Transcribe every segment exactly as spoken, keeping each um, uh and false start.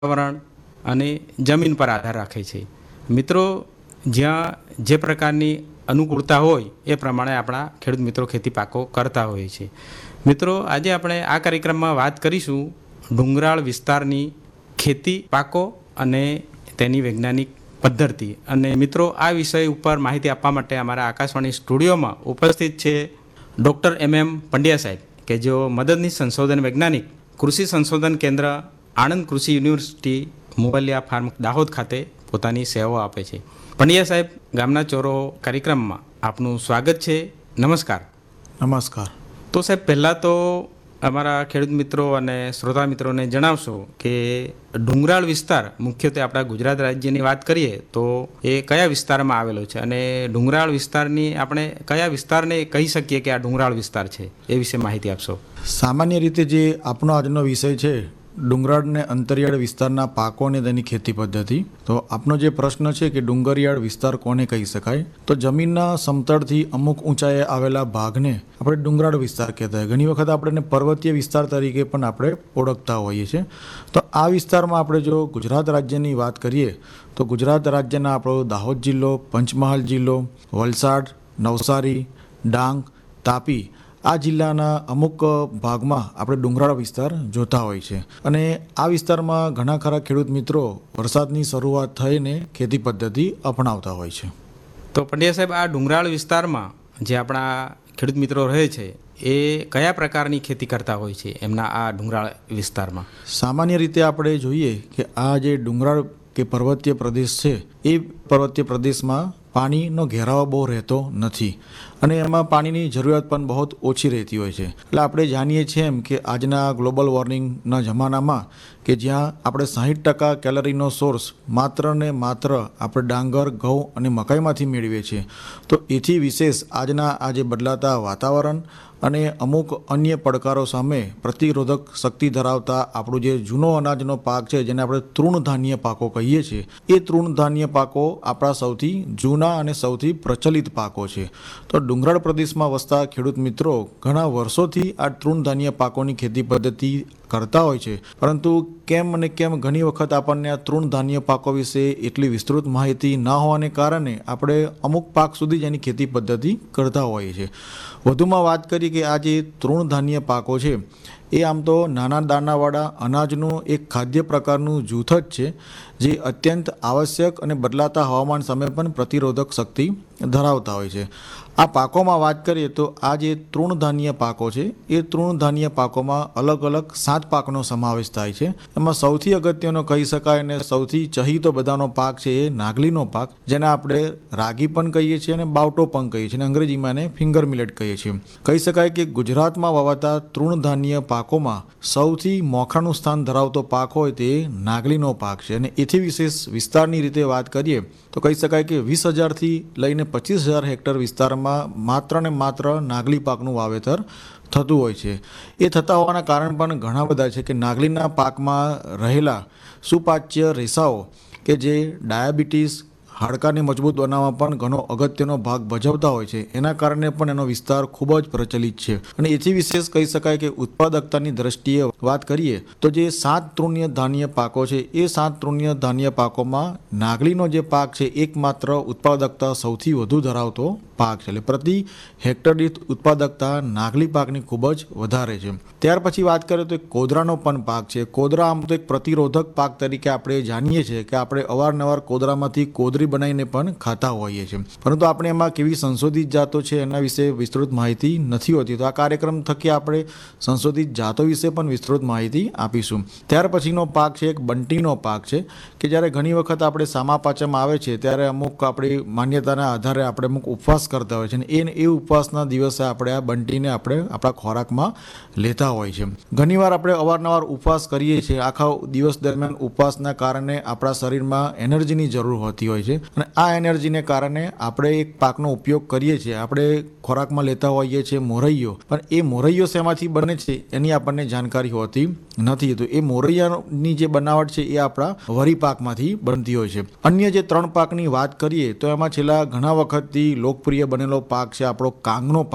વાતાવરણ અને જમીન પર આધાર રાખે છે. મિત્રો, જ્યાં જે પ્રકારની અનુકૂળતા હોય એ પ્રમાણે આપણા ખેડૂત મિત્રો ખેતી પાકો કરતા હોય છે. મિત્રો, આજે આપણે આ કાર્યક્રમમાં વાત કરીશું ડુંગરાળ વિસ્તારની ખેતી પાકો અને તેની વૈજ્ઞાનિક પદ્ધતિ. અને મિત્રો, આ વિષય ઉપર માહિતી આપવા માટે અમારા આકાશવાણી સ્ટુડિયોમાં ઉપસ્થિત છે ડૉક્ટર એમ એમ પંડ્યા સાહેબ, કે જેઓ મદદનીશ સંશોધન વૈજ્ઞાનિક, કૃષિ સંશોધન કેન્દ્ર, આણંદ કૃષિ યુનિવર્સિટી, મોબલિયા ફાર્મ, દાહોદ ખાતે પોતાની સેવાઓ આપે છે. પંડ્યા સાહેબ, ગામના ચોરો કાર્યક્રમમાં આપનું સ્વાગત છે. નમસ્કાર. નમસ્કાર. તો સાહેબ, પહેલાં તો અમારા ખેડૂત મિત્રો અને શ્રોતા મિત્રોને જણાવશો કે ડુંગરાળ વિસ્તાર મુખ્યત્વે આપણા ગુજરાત રાજ્યની વાત કરીએ તો એ કયા વિસ્તારમાં આવેલો છે, અને ડુંગરાળ વિસ્તારની આપણે કયા વિસ્તારને કહી શકીએ કે આ ડુંગરાળ વિસ્તાર છે, એ વિશે માહિતી આપશો. સામાન્ય રીતે જે આપણો આજનો વિષય છે ડુંગરાળ ને અંતરિયાળ વિસ્તારના પાકો અને તેની ખેતી પદ્ધતિ, તો આપનો જે પ્રશ્ન છે કે ડુંગરિયાળ વિસ્તાર કોને કહી શકાય, તો જમીનના સમતળથી અમુક ઊંચાઈએ આવેલા ભાગને આપણે ડુંગરાળ વિસ્તાર કહેતા હોય. ઘણી વખત આપણે પર્વતીય વિસ્તાર તરીકે પણ આપણે ઓળખતા હોઈએ છીએ. તો આ વિસ્તારમાં આપણે જો ગુજરાત રાજ્યની વાત કરીએ તો ગુજરાત રાજ્યના આપણો દાહોદ જિલ્લો, પંચમહાલ જિલ્લો, વલસાડ, નવસારી, ડાંગ, તાપી, આ જિલ્લાના અમુક ભાગમાં આપણે ડુંગરાળ વિસ્તાર જોતા હોય છે. અને આ વિસ્તારમાં ઘણા ખરા ખેડૂત મિત્રો વરસાદની શરૂઆત થઈને ખેતી પદ્ધતિ અપનાવતા હોય છે. તો પંડ્યા સાહેબ, આ ડુંગરાળ વિસ્તારમાં જે આપણા ખેડૂત મિત્રો રહે છે એ કયા પ્રકારની ખેતી કરતા હોય છે એમના આ ડુંગરાળ વિસ્તારમાં? સામાન્ય રીતે આપણે જોઈએ કે આ જે ડુંગરાળ કે પર્વતીય પ્રદેશ છે એ પર્વતીય પ્રદેશમાં પાણીનો ઘેરાવો બહુ રહેતો નથી અને એમાં પાણીની જરૂરિયાત પણ બહુ ઓછી રહેતી હોય છે. એટલે આપણે જાણીએ છીએ એમ કે આજના ગ્લોબલ વોર્મિંગના જમાનામાં કે જ્યાં આપણે સાહીઠ ટકા કેલરીનો સોર્સ માત્ર ને માત્ર આપણે ડાંગર, ઘઉં અને મકાઈમાંથી મેળવીએ છીએ, તો એથી વિશેષ આજના આ જે બદલાતા વાતાવરણ અને અમુક અન્ય પડકારો સામે પ્રતિરોધક શક્તિ ધરાવતા આપણું જે જૂનો અનાજનો પાક છે જેને આપણે તૃણધાન્ય પાકો કહીએ છીએ, એ તૃણધાન્ય પાકો આપણા સૌથી જૂના અને સૌથી પ્રચલિત પાકો છે. તો ડુંગરાળ પ્રદેશમાં વસતા ખેડૂત મિત્રો ઘણા વર્ષોથી આ તૃણધાન્ય પાકોની ખેતી પદ્ધતિ કરતા હોય છે, પરંતુ કેમ અને કેમ ઘણી વખત આપણને આ તૃણધાન્ય પાકો વિશે એટલી વિસ્તૃત માહિતી ન હોવાને કારણે આપણે અમુક પાક સુધી જ એની ખેતી પદ્ધતિ કરતા હોઈએ છીએ. વધુમાં વાત કરી કે આ જે તૃણધાન્ય પાકો છે એ આમ તો નાના દાણાવાળા અનાજનું એક ખાદ્ય પ્રકારનું જૂથ જ છે જે અત્યંત આવશ્યક અને બદલાતા હવામાન સામે પણ પ્રતિરોધક શક્તિ ધરાવતા હોય છે. આ પાકોમાં વાત કરીએ તો આ જે તૃણધાન્ય પાકો છે એ તૃણધાન્ય પાકોમાં અલગ અલગ સાત પાકનો સમાવેશ થાય છે. એમાં સૌથી અગત્યનો કહી શકાય અને સૌથી ચહીતો બધાનો પાક છે એ નાગલીનો પાક, જેને આપણે રાગી પણ કહીએ છીએ અને બાવટો પણ કહીએ છીએ અને અંગ્રેજીમાં એને ફિંગર મિલેટ કહીએ છીએ. કહી શકાય કે ગુજરાતમાં વવાતા તૃણધાન્ય પાકોમાં સૌથી મોખાનું સ્થાન ધરાવતો પાક હોય તે નાગલીનો પાક છે. અને એથી વિશેષ વિસ્તારની રીતે વાત કરીએ તો કહી શકાય કે વીસ હજારથી લઈને પચીસ હજાર હેક્ટર વિસ્તારમાં માત્ર ને માત્ર નાગલી પાકનું વાવેતર થતું હોય છે. એ થતા હોવાના કારણ પણ ઘણા બધા છે કે નાગલીના પાકમાં રહેલા સુપાચ્ય રેસાઓ કે જે ડાયાબિટીસ, હાડકાને મજબૂત બનાવવા પણ ઘણો અગત્યનો ભાગ ભજવતા હોય છે, એના કારણે પણ એનો વિસ્તાર ખૂબ જ પ્રચલિત છે. અને એથી વિશેષ કહી શકાય કે ઉત્પાદકતાની દ્રષ્ટિએ વાત કરીએ તો જે સાત તૃણીય ધાન્ય પાકો છે એ સાત તૃણીય ધાન્ય પાકોમાં નાગલીનો જે પાક છે એકમાત્ર ઉત્પાદકતા સૌથી વધુ ધરાવતો પાક છે. એટલે પ્રતિ હેક્ટર દીઠ ઉત્પાદકતા નાગલી પાકની ખૂબ જ વધારે છે. ત્યાર પછી વાત કરીએ તો એક કોદરાનો પણ પાક છે. કોદરા આમ તો એક પ્રતિરોધક પાક તરીકે આપણે જાણીએ છીએ કે આપણે અવારનવાર કોદરામાંથી કોદરી બનાવીને પણ ખાતા હોઈએ છીએ, પરંતુ આપણે એમાં કેવી સંશોધિત જાતો છે એના વિશે વિસ્તૃત માહિતી નથી હોતી. તો આ કાર્યક્રમ થકી આપણે સંશોધિત જાતો વિશે પણ વિસ્તૃત માહિતી આપીશું. ત્યાર પછીનો પાક છે એક બંટીનો પાક છે કે જ્યારે ઘણી વખત આપણે સામા પાચમ આવે છે ત્યારે અમુક આપણી માન્યતાના આધારે આપણે અમુક ઉપવાસ કરતા હોય છે અને એ એ ઉપવાસના દિવસે આપણે આ બંટીને આપણે આપણા ખોરાકમાં લેતા હોય છે. ઘણીવાર આપણે અવારનવાર ઉપવાસ કરીએ છીએ, આખા દિવસ દરમિયાન ઉપવાસના કારણે આપણા શરીરમાં એનર્જીની જરૂર હોતી હોય છે અને આ એનર્જીને કારણે આપણે એક પાકનો ઉપયોગ કરીએ છીએ, આપણે ખોરાકમાં લેતા હોઈએ છીએ મોરૈયો, પણ એ મોરૈયો શેમાંથી બને છે એની આપણને જાણકારી હોતી નથી. તો એ મોરૈયાની જે બનાવટ છે એ આપણા વરી પાકમાંથી બનતી હોય છે. અન્ય જે ત્રણ પાકની વાત કરીએ તો એમાં છેલ્લા ઘણા વખતથી લોકપ્રિય બનેલો પાક છે આપણો કાંગનો પાક.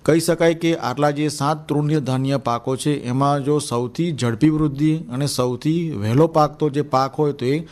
કહી શકાય કે આટલા જે સાત તૃણધાન્ય પાકો છે એમાં જો સૌથી ઝડપી વૃદ્ધિ અને સૌથી વહેલો પાકતો જે પાક હોય તો એ